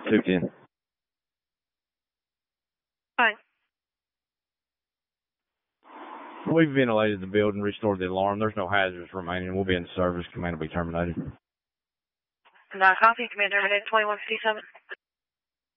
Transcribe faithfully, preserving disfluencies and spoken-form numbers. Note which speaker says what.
Speaker 1: two ten.
Speaker 2: Fine.
Speaker 1: We've ventilated the building, restored the alarm. There's no hazards remaining. We'll be in service. Command will be terminated.
Speaker 2: Not copy. Command terminated twenty-one fifty-seven.